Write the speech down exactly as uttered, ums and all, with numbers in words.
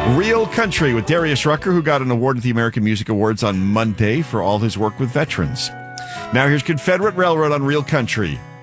Real Country with Darius Rucker, who got an award at the American Music Awards on Monday for all his work with veterans. Now here's Confederate Railroad on Real Country.